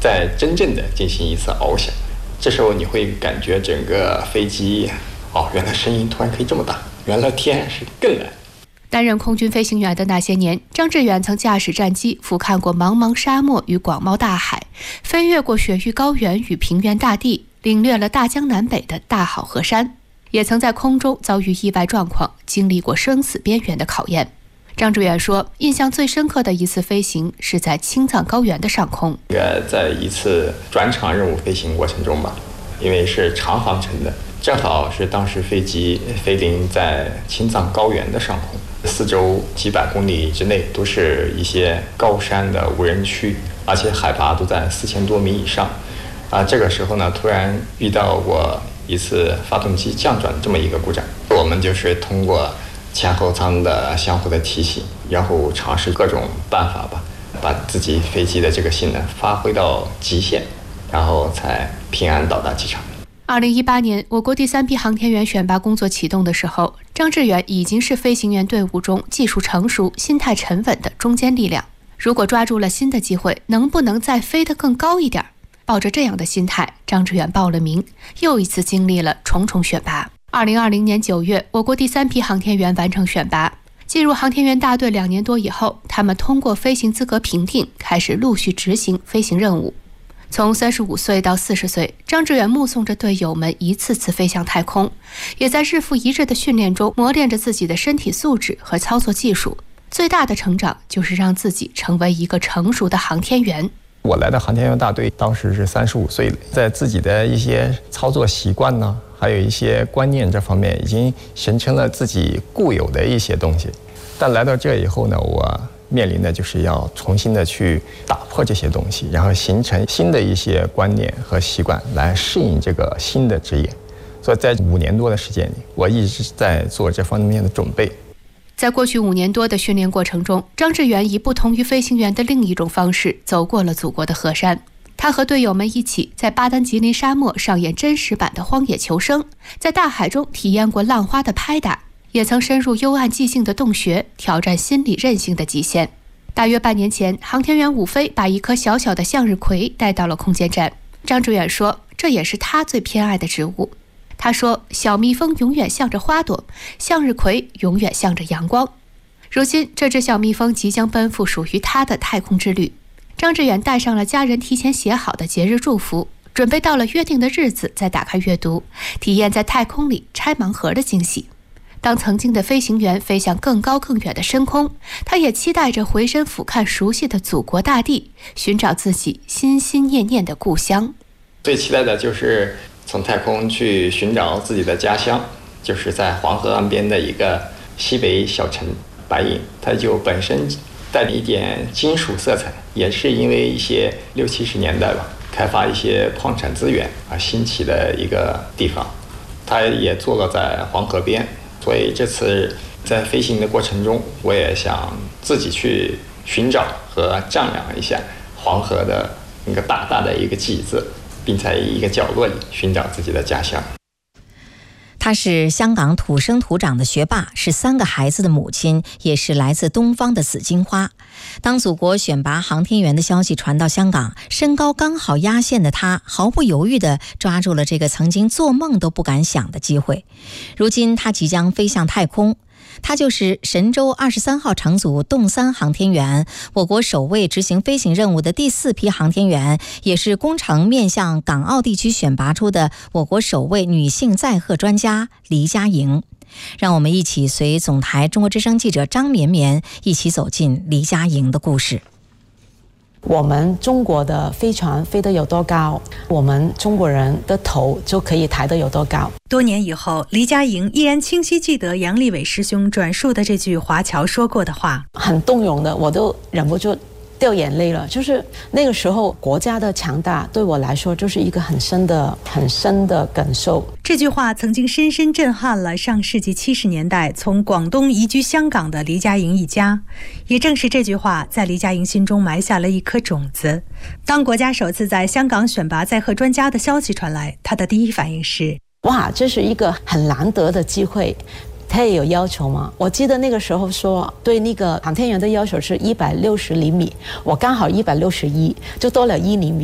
再真正的进行一次翱翔。这时候你会感觉整个飞机，原来声音突然可以这么大，原来天是更蓝。 担任空军飞行员的那些年，张志远曾驾驶战机俯瞰过茫茫沙漠与广袤大海，飞越过雪域高原与平原大地，领略了大江南北的大好河山，也曾在空中遭遇意外状况，经历过生死边缘的考验。张志远说，印象最深刻的一次飞行是在青藏高原的上空。 在一次转场任务飞行过程中吧，因为是长航程的，正好是当时飞机飞临在青藏高原的上空，四周几百公里之内都是一些高山的无人区，而且海拔都在4000多米以上。这个时候呢，突然遇到过一次发动机降转这么一个故障，我们就是通过前后舱的相互的提醒，然后尝试各种办法吧，把自己飞机的这个性能发挥到极限，然后才平安到达机场。 2018年，我国第3批航天员选拔工作启动的时候，张志远已经是飞行员队伍中技术成熟、心态沉稳的中坚力量。如果抓住了新的机会，能不能再飞得更高一点？抱着这样的心态，张志远报了名，又一次经历了重重选拔。2020年9月，我国第3批航天员完成选拔，进入航天员大队2年多以后，他们通过飞行资格评定，开始陆续执行飞行任务。从35岁到40岁，张志远目送着队友们一次次飞向太空，也在日复一日的训练中磨练着自己的身体素质和操作技术。最大的成长就是让自己成为一个成熟的航天员。 我来到航天员大队，当时是35岁了，在自己的一些操作习惯呢，还有一些观念这方面，已经形成了自己固有的一些东西。但来到这以后呢，我面临的就是要重新的去打破这些东西，然后形成新的一些观念和习惯，来适应这个新的职业。所以在5年多的时间里，我一直在做这方面的准备。 在过去5年多的训练过程中，张志远以不同于飞行员的另一种方式走过了祖国的河山。他和队友们一起在巴丹吉林沙漠上演真实版的荒野求生，在大海中体验过浪花的拍打，也曾深入幽暗寂静的洞穴，挑战心理韧性的极限。大约半年前，航天员伍飞把一颗小小的向日葵带到了空间站。张志远说，这也是他最偏爱的植物。他说，小蜜蜂永远向着花朵，向日葵永远向着阳光。如今，这只小蜜蜂即将奔赴属于它的太空之旅。张志远带上了家人提前写好的节日祝福，准备到了约定的日子再打开阅读，体验在太空里拆盲盒的惊喜。当曾经的飞行员飞向更高更远的深空，他也期待着回身俯瞰熟悉的祖国大地，寻找自己心心念念的故乡。 最期待的就是从太空去寻找自己的家乡，就是在黄河岸边的一个西北小城白银，它就本身带一点金属色彩，也是因为一些60、70年代吧，开发一些矿产资源而兴起的一个地方。它也坐落在黄河边，所以这次在飞行的过程中，我也想自己去寻找和丈量一下黄河的那个大大的一个记字，并在一个角落里寻找自己的家乡。 他是香港土生土长的学霸，是3个孩子的母亲，也是来自东方的紫荆花。当祖国选拔航天员的消息传到香港，身高刚好压线的他毫不犹豫地抓住了这个曾经做梦都不敢想的机会。如今他即将飞向太空，他就是神舟23号乘组动3航天员，我国首位执行飞行任务的第4批航天员，也是工程面向港澳地区选拔出的我国首位女性载荷专家黎佳莹。让我们一起随总台中国之声记者张绵绵一起走进黎佳莹的故事。 我们中国的飞船飞得有多高，我们中国人的头就可以抬得有多高。 多年以后，黎佳莹依然清晰记得杨利伟师兄转述的这句华侨说过的话， 很动容的，我都忍不住掉眼泪了。就是那个时候国家的强大对我来说就是一个很深的感受。 这句话曾经深深震撼了上世纪70年代从广东移居香港的黎佳莹一家，也正是这句话在黎佳莹心中埋下了一颗种子。当国家首次在香港选拔载荷专家的消息传来，他的第一反应是， 哇，这是一个很难得的机会。他也有要求吗？我记得那个时候说对那个航天员的要求是160厘米，我刚好161，就多了1厘米。